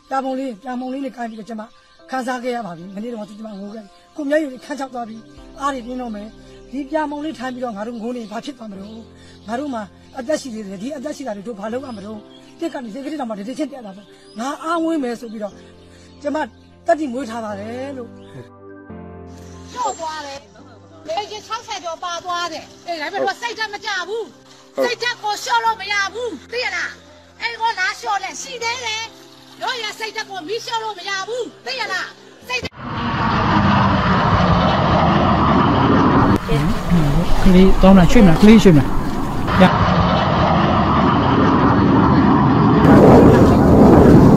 ပြာမုံလေးနဲ့ကိုင်းပြီးတော့ကျမခန်းစားခဲ့ရပါပြီမနေ့တော့ကျမငိုခဲ့ကိုမျက်ရည်ခန်းချောက်သွားပြီးအားတွေပြင်းတော့မယ်ဒီပြာမုံလေးထိုင်ပြီးတော့ငါတို့ငိုနေဘာဖြစ်သွားမလို့ငါတို့မှာအသက်ရှိသေးတယ်ဒီအသက်ရှိတာတွေတို့ဘာလုပ်ရမလို့တက်ကနေစိတ်ကလေးတော့မှဒီချင်းတက်လာတော့ငါအားဝင်းမယ်ဆိုပြီးတော့ကျမတက်တိမွေးထားပါတယ်လို့ကျော်သွားတယ်လေကြီး60ကျော်ပါသွားတယ်အေးဒါပေမဲ့စိတ်ဓာတ်မကြဘူးစိတ်ဓာတ်ကိုလျှော့လို့မရဘူးသိရလားအဲ့ကိုလာလျှော့လဲရှိသေးတယ်တို့ရစိတ်ဓာတ်ကိုမီးလျှော့လို့မရဘူးသိရလားစိတ်ကလေးတောင်းတာရွှေ့မလားကလေးရွှေ့မလား